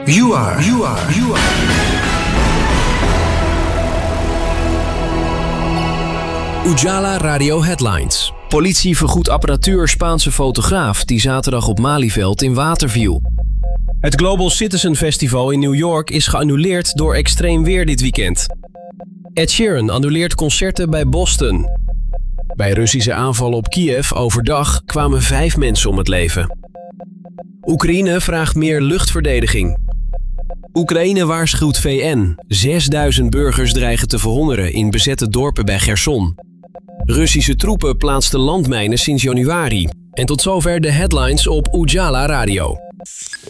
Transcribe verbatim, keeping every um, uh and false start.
You are, you are, you are. Ujala Radio Headlines. Politie vergoedt apparatuur Spaanse fotograaf die zaterdag op Malieveld in water viel. Het Global Citizen Festival in New York is geannuleerd door extreem weer dit weekend. Ed Sheeran annuleert concerten bij Boston. Bij Russische aanvallen op Kiev overdag kwamen vijf mensen om het leven. Oekraïne vraagt meer luchtverdediging. Oekraïne waarschuwt V N. zesduizend burgers dreigen te verhongeren in bezette dorpen bij Cherson. Russische troepen plaatsten landmijnen sinds januari. En tot zover de headlines op Ujala Radio.